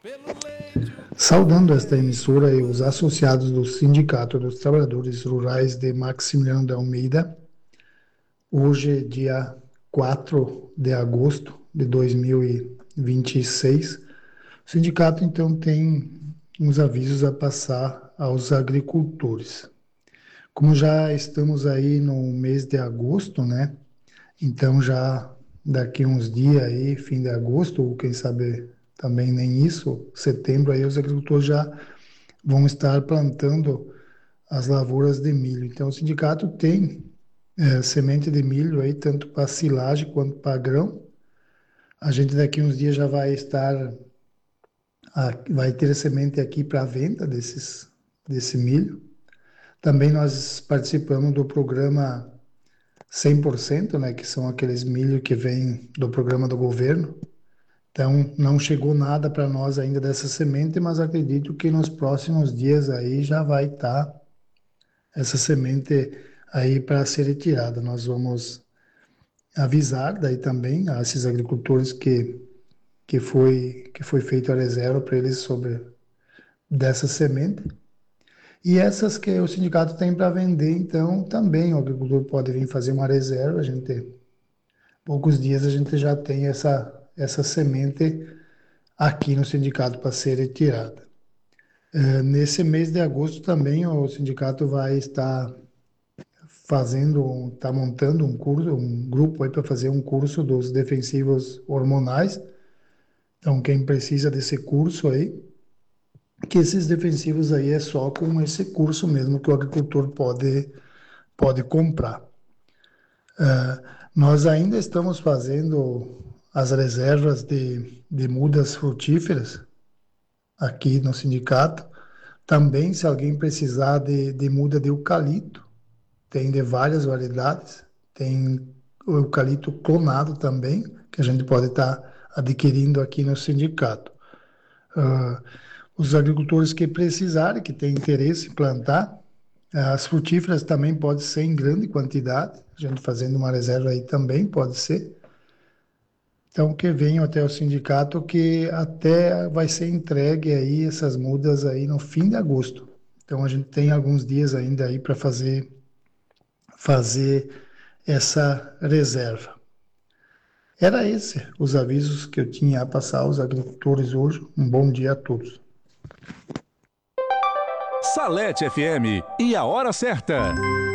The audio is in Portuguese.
Saudando esta emissora e os associados do Sindicato dos Trabalhadores Rurais de Maximiliano de Almeida, hoje, dia 4 de agosto de 2026, o sindicato então tem uns avisos a passar aos agricultores. Como já estamos aí no mês de agosto, né? Então já daqui uns dias aí, fim de agosto, ou quem sabe também nem isso, setembro aí os agricultores já vão estar plantando as lavouras de milho. Então o sindicato tem semente de milho aí tanto para silagem quanto para grão. A gente daqui uns dias já vai vai ter semente aqui para venda desse milho. Também nós participamos do programa 100%, né, que são aqueles milho que vêm do programa do governo. Então, não chegou nada para nós ainda dessa semente, mas acredito que nos próximos dias aí já vai estar essa semente aí para ser retirada. Nós vamos avisar daí também a esses agricultores que foi feita a reserva para eles sobre dessa semente. E essas que o sindicato tem para vender, então também o agricultor pode vir fazer uma reserva. A gente, poucos dias a gente já tem essa semente aqui no sindicato para ser retirada. Nesse mês de agosto também o sindicato vai estar está montando um curso, um grupo aí para fazer um curso dos defensivos hormonais. Então, quem precisa desse curso aí, que esses defensivos aí é só com esse curso mesmo que o agricultor pode comprar. Nós ainda estamos fazendo as reservas de mudas frutíferas aqui no sindicato. Também, se alguém precisar de muda de eucalipto, tem de várias variedades. Tem o eucalipto clonado também, que a gente pode estar adquirindo aqui no sindicato. Os agricultores que precisarem, que têm interesse em plantar, as frutíferas também pode ser em grande quantidade, a gente fazendo uma reserva aí também pode ser. Então, que venham até o sindicato, que até vai ser entregue aí essas mudas aí no fim de agosto. Então, a gente tem alguns dias ainda aí para fazer essa reserva. Era esse os avisos que eu tinha a passar aos agricultores hoje. Um bom dia a todos. Salete FM e a hora certa.